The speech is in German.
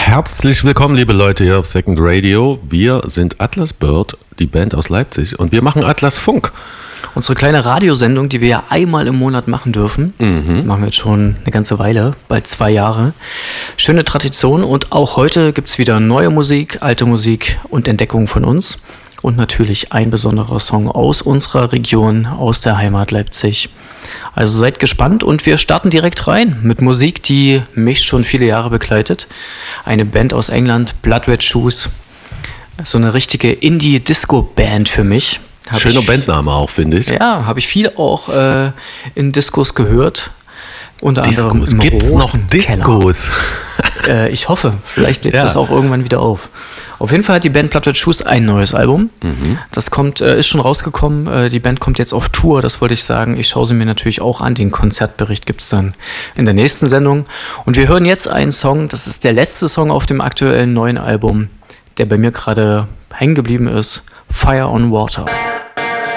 Herzlich willkommen, liebe Leute, hier auf Second Radio. Wir sind Atlas Bird, die Band aus Leipzig, und wir machen Atlas Funk. Unsere kleine Radiosendung, die wir ja einmal im Monat machen dürfen, machen wir jetzt schon eine ganze Weile, bald 2 Jahre. Schöne Tradition, und auch heute gibt es wieder neue Musik, alte Musik und Entdeckungen von uns. Und natürlich ein besonderer Song aus unserer Region, aus der Heimat Leipzig. Also seid gespannt, und wir starten direkt rein mit Musik, die mich schon viele Jahre begleitet. Eine Band aus England, Blood Red Shoes. So eine richtige Indie-Disco-Band für mich. Schöner Bandname auch, finde ich. Ja, habe ich viel auch in Discos gehört. Unter anderem im Gibt's noch Discos? Ich hoffe, vielleicht lebt das auch irgendwann wieder auf. Auf jeden Fall hat die Band Blood Red Shoes ein neues Album. Das ist schon rausgekommen. Die Band kommt jetzt auf Tour, das wollte ich sagen. Ich schaue sie mir natürlich auch an. Den Konzertbericht gibt es dann in der nächsten Sendung. Und wir hören jetzt einen Song, das ist der letzte Song auf dem aktuellen neuen Album, der bei mir gerade hängen geblieben ist. Fire on Water.